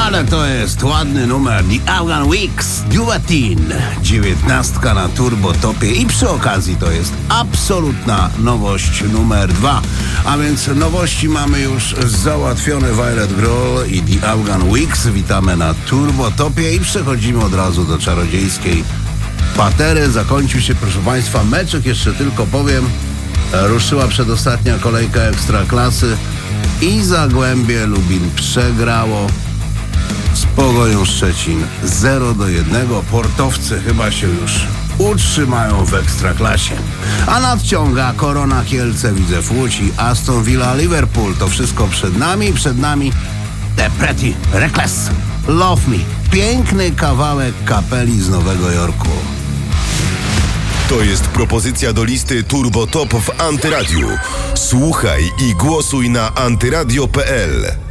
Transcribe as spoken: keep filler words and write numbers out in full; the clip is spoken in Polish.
Ale to jest ładny numer. The Afghan Wigs, Duvatin. Dziewiętnastka na Turbo Topie i przy okazji to jest absolutna nowość numer dwa. A więc nowości mamy już załatwione. Violet Grohl i The Afghan Wigs. Witamy na Turbo Topie i przechodzimy od razu do czarodziejskiej patery. Zakończył się, proszę Państwa, meczek, jeszcze tylko powiem. Ruszyła przedostatnia kolejka Ekstraklasy i Zagłębie Lubin przegrało z Pogonią Szczecin zero do jednego. Portowcy chyba się już utrzymają w Ekstraklasie. A nadciąga Korona Kielce, Widzew Łódź i Aston Villa Liverpool. To wszystko przed nami. Przed nami The Pretty Reckless Love Me. Piękny kawałek kapeli z Nowego Jorku. To jest propozycja do listy Turbo Top w Antyradiu. Słuchaj i głosuj na antyradio kropka p l.